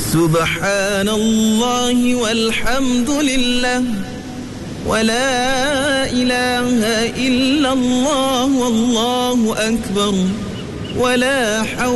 سبحان الله والحمد لله ولا إله إلا الله والله أكبر ولا حول